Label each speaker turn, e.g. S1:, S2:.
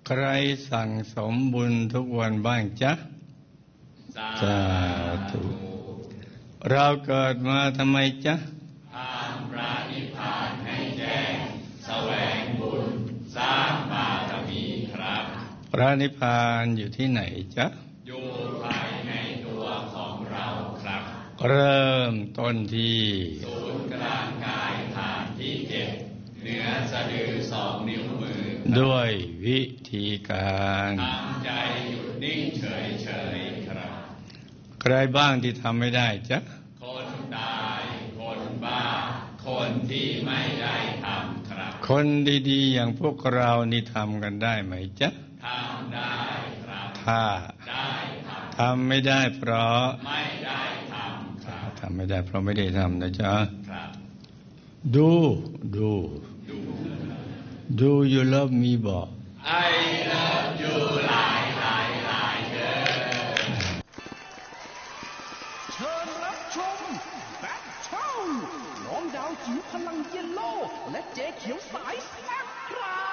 S1: ใครสั่งสมบุญทุกวันบ้างจ๊ะสาธุเราเกิดมาทำไมจ๊ะ
S2: ทำพระนิพพานให้แจ้งแสวงบุญสร้างบารมีครับ
S1: พระนิพพานอยู่ที่ไหนจ๊ะ
S2: อยู่ภายในตัวของเราครับ
S1: เริ่มต้นที่
S2: ศูนย์กลางกายฐานที่7เหนือสะดือ2 นิ้วมือ
S1: ด้วยวิธีการ
S2: ทำใจหยุดนิ่งเฉยๆครับ
S1: ใครบ้างที่ทำไม่ได้จ๊ะ
S2: คนตายคนบ้าคนที่ไม่ได้ทำครับ
S1: คนดีๆอย่างพวกเรานี่ทำกันได้ไหมจ๊ะ
S2: ทำได้ครับ
S1: ถ้า
S2: ได้
S1: ทำไม่ได้เพราะ
S2: ไม่ได้ทำครับ
S1: ทำไม่ได้เพราะไม่ได้ทำนะจ๊ะ
S2: ครับ
S1: Do you love me บอก
S2: I love you หลายเด้อ
S3: เชิญรับชมแบทเทิลน้องดาวจิ๋วพลังเยลโล่และเจ๊เขียวสายแซ่บครับ